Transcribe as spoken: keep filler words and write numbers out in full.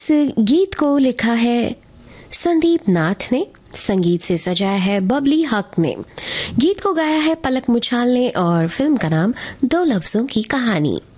इस गीत को लिखा है संदीप नाथ ने, संगीत से सजाया है बबली हक ने। गीत को गाया है पलक मुछाल ने और फिल्म का नाम दो लफ्जों की कहानी।